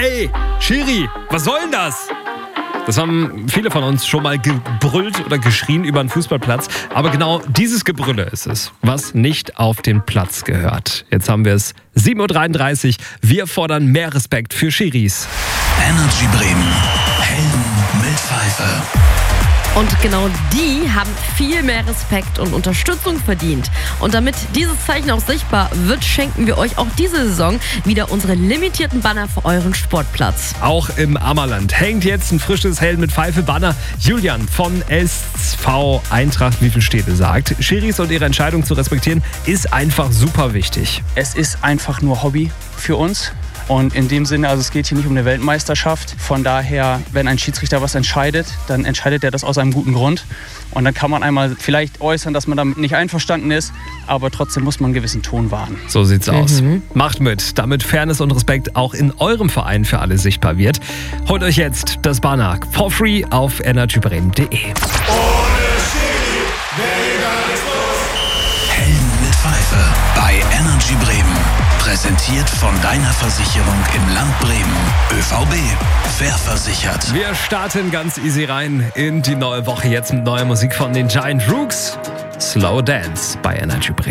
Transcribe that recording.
Ey, Schiri, was soll denn das? Das haben viele von uns schon mal gebrüllt oder geschrien über den Fußballplatz. Aber genau dieses Gebrülle ist es, was nicht auf den Platz gehört. Jetzt haben wir es 7.33 Uhr. Wir fordern mehr Respekt für Schiris. Energy Bremen. Helden mit Pfeife. Und genau die haben viel mehr Respekt und Unterstützung verdient. Und damit dieses Zeichen auch sichtbar wird, schenken wir euch auch diese Saison wieder unsere limitierten Banner für euren Sportplatz. Auch im Ammerland hängt jetzt ein frisches Helden mit Pfeife-Banner. Julian von SV Eintracht Wiefelstede sagt, Schiris und ihre Entscheidung zu respektieren ist einfach super wichtig. Es ist einfach nur Hobby für uns. Und in dem Sinne, also es geht hier nicht um eine Weltmeisterschaft. Von daher, wenn ein Schiedsrichter was entscheidet, dann entscheidet er das aus einem guten Grund. Und dann kann man einmal vielleicht äußern, dass man damit nicht einverstanden ist, aber trotzdem muss man einen gewissen Ton wahren. So sieht's aus. Macht mit, damit Fairness und Respekt auch in eurem Verein für alle sichtbar wird. Holt euch jetzt das Banner for free auf energybremen.de. Helden mit Pfeife bei Energy Bremen. Präsentiert von deiner Versicherung im Land Bremen. ÖVB, fair versichert. Wir starten ganz easy rein in die neue Woche. Jetzt mit neuer Musik von den Giant Rooks. Slow Dance bei Energy Bremen.